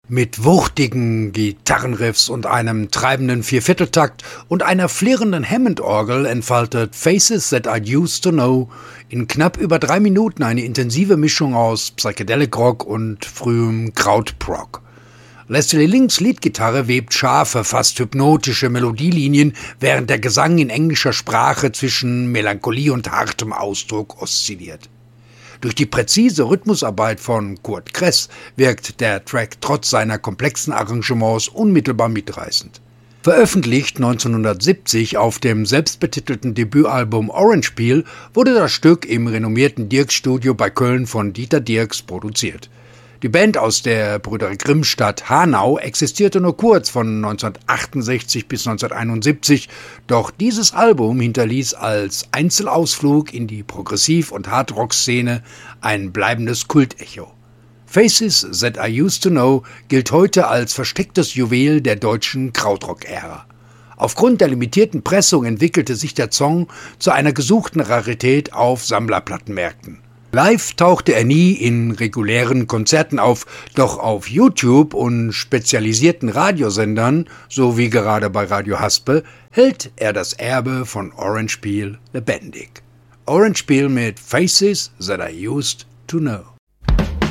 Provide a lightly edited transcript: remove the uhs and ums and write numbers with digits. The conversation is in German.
Mit wuchtigen Gitarrenriffs und einem treibenden Viervierteltakt und einer flirrenden Hammond-Orgel entfaltet Faces That I Used to Know in knapp über 3 Minuten eine intensive Mischung aus Psychedelic Rock und frühem Krautrock. Leslie Links Leadgitarre webt scharfe, fast hypnotische Melodielinien, während der Gesang in englischer Sprache zwischen Melancholie und hartem Ausdruck oszilliert. Durch die präzise Rhythmusarbeit von Kurt Kress wirkt der Track trotz seiner komplexen Arrangements unmittelbar mitreißend. Veröffentlicht 1970 auf dem selbstbetitelten Debütalbum Orange Peel wurde das Stück im renommierten Dierks-Studio bei Köln von Dieter Dierks produziert. Die Band aus der Brüder Grimm-Stadt Hanau existierte nur kurz von 1968 bis 1971, doch dieses Album hinterließ als Einzelausflug in die Progressiv- und Hardrock-Szene ein bleibendes Kultecho. Faces That I Used to Know gilt heute als verstecktes Juwel der deutschen Krautrock-Ära. Aufgrund der limitierten Pressung entwickelte sich der Song zu einer gesuchten Rarität auf Sammlerplattenmärkten. Live tauchte er nie in regulären Konzerten auf, doch auf YouTube und spezialisierten Radiosendern, so wie gerade bei Radio Haspe, hält er das Erbe von Orange Peel lebendig. Orange Peel mit Faces That I Used to Know.